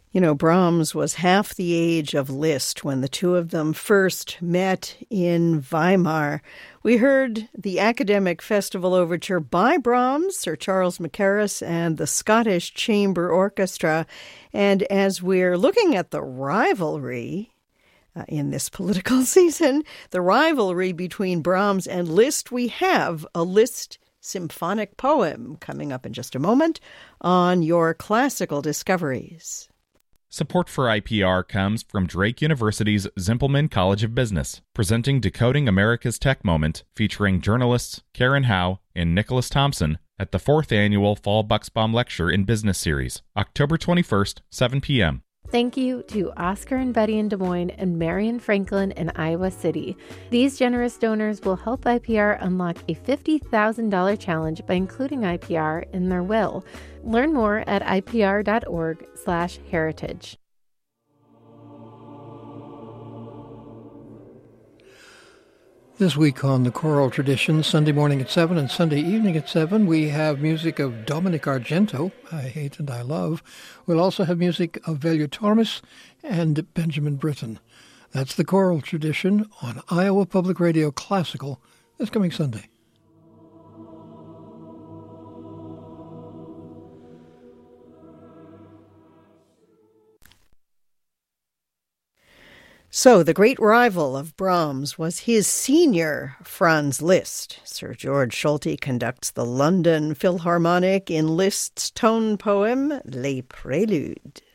You know, Brahms was half the age of Liszt when the two of them first met in Weimar. We heard the Academic Festival Overture by Brahms, Sir Charles Mackerras, and the Scottish Chamber Orchestra. And as we're looking at the rivalry in this political season, the rivalry between Brahms and Liszt, we have a Liszt symphonic poem coming up in just a moment on your Classical Discoveries. Support for IPR comes from Drake University's Zimpelman College of Business, presenting Decoding America's Tech Moment, featuring journalists Karen Howe and Nicholas Thompson at the 4th Annual Fall Bucksbaum Lecture in Business Series, October 21st, 7 p.m. Thank you to Oscar and Betty in Des Moines and Marion Franklin in Iowa City. These generous donors will help IPR unlock a $50,000 challenge by including IPR in their will. Learn more at ipr.org/heritage. This week on The Choral Tradition, Sunday morning at 7 and Sunday evening at 7, we have music of Dominic Argento, I Hate and I Love. We'll also have music of Velio Tormes and Benjamin Britten. That's The Choral Tradition on Iowa Public Radio Classical this coming Sunday. So the great rival of Brahms was his senior, Franz Liszt. Sir George Solti conducts the London Philharmonic in Liszt's tone poem, Les Préludes.